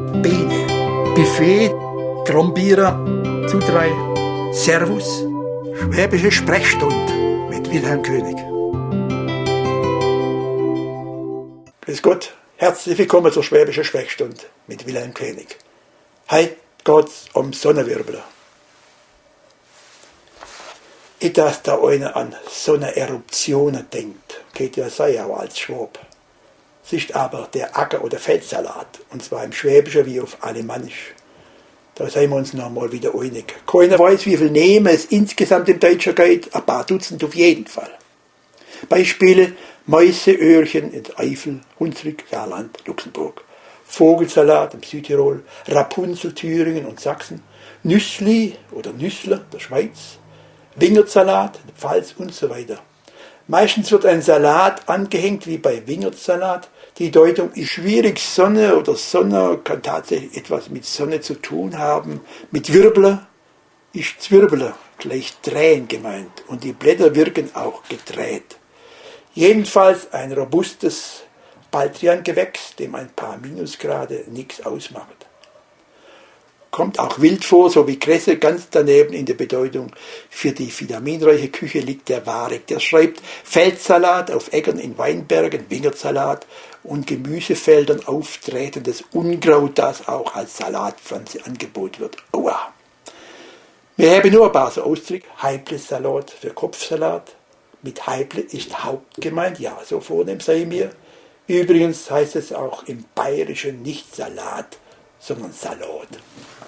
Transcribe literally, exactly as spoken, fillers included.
Bene, Buffet, Trombierer, zu drei, Servus, Schwäbische Sprechstunde mit Wilhelm König. Grüß Gott, herzlich willkommen zur Schwäbischen Sprechstunde mit Wilhelm König. Heute geht's um Sonnenwirbler. Ich, dass da einer an Sonneneruptionen denkt, geht ja sein auch als Schwab. Es ist aber der Acker- oder Feldsalat, und zwar im Schwäbischen wie auf Alemannisch. Da sind wir uns noch mal wieder einig. Keiner weiß, wie viel Nehmen es insgesamt im Deutschen geht, ein paar Dutzend auf jeden Fall. Beispiele: Mäuseöhrchen in der Eifel, Hunsrück, Saarland, Luxemburg. Vogelsalat im Südtirol, Rapunzel, Thüringen und Sachsen. Nüssli oder Nüssler der Schweiz. Wingertsalat in der Pfalz und so weiter. Meistens wird ein Salat angehängt wie bei Wingertsalat. Die Deutung ist schwierig. Sonne oder Sonne kann tatsächlich etwas mit Sonne zu tun haben. Mit Wirbler ist Zwirbler gleich drehen gemeint, und die Blätter wirken auch gedreht. Jedenfalls ein robustes Baldrian-Gewächs, dem ein paar Minusgrade nichts ausmacht. Kommt auch wild vor, so wie Kresse. Ganz daneben in der Bedeutung für die vitaminreiche Küche liegt der Warik. Der schreibt Feldsalat auf Äckern in Weinbergen, Wingertsalat und Gemüsefeldern auftretendes Unkraut, das auch als Salatpflanze angeboten wird. Aua! Wir haben nur ein paar so Ausdrücke. Heible-Salat für Kopfsalat. Mit Heible ist Haupt gemeint, ja, so vornehm sei mir. Übrigens heißt es auch im Bayerischen nicht Salat, sondern Salat.